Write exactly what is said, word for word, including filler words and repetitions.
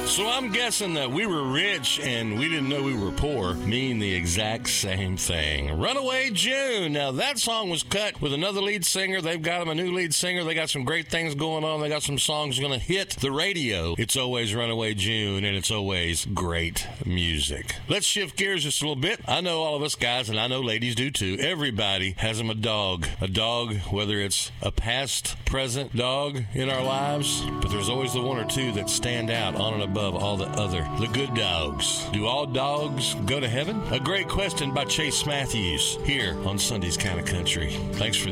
So I'm guessing that we were rich and we didn't know we were poor mean the exact same thing. Runaway June. Now, that song was cut with another lead singer. They've got him a new lead singer. They got some great things going on. They got some songs going to hit the radio. It's always Runaway June, and it's always great music. Let's shift gears just a little bit. I know all of us guys, and I know ladies do too. Everybody has them a dog. A dog, whether it's a past, present dog in our lives, but there's always the one or two that stand out on and above all the other, the good dogs. Do all dogs go to heaven? A great question by Chase Matthews here on Sunday's Kind of Country. Thanks for